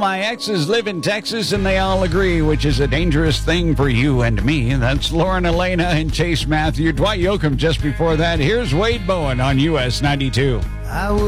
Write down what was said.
my exes live in Texas and they all agree, which is a dangerous thing for you and me. That's Lauren Elena and Chase Matthew. Dwight Yoakam just before that. Here's Wade Bowen on US 92.